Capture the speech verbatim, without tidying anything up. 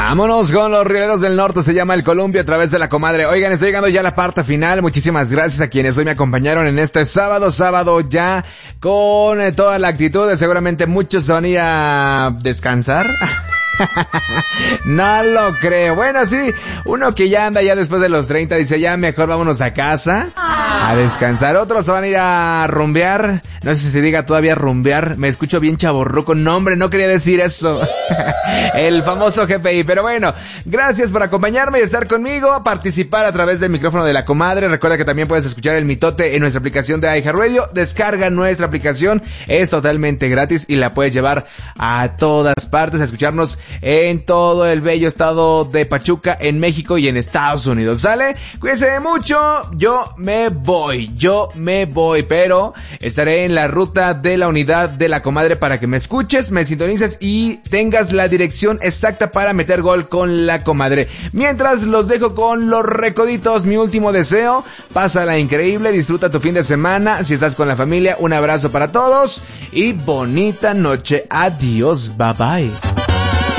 Vámonos con los Rieleros del Norte, se llama El Columpio a través de la comadre. Oigan, estoy llegando ya a la parte final. Muchísimas gracias a quienes hoy me acompañaron en este sábado, sábado ya con eh, toda la actitud. Seguramente muchos se van a ir a descansar. No lo creo. Bueno, sí, uno que ya anda ya después de los treinta dice ya mejor vámonos a casa a descansar. Otros se van a ir a rumbear. No sé si se diga todavía rumbear. Me escucho bien chavorruco. No, hombre, no quería decir eso. El famoso G P I. Pero bueno, gracias por acompañarme y estar conmigo, a participar a través del micrófono de la comadre. Recuerda que también puedes escuchar el mitote en nuestra aplicación de iHeartRadio. Descarga nuestra aplicación. Es totalmente gratis y la puedes llevar a todas partes a escucharnos en todo el bello estado de Pachuca, en México y en Estados Unidos. ¿Sale? Cuídense mucho. Yo me voy, yo me voy, pero estaré en la ruta de la unidad de la comadre para que me escuches, me sintonices y tengas la dirección exacta para meter gol con la comadre. Mientras los dejo con los recoditos, mi último deseo, pásala increíble, disfruta tu fin de semana, si estás con la familia, un abrazo para todos y bonita noche. Adiós, bye bye.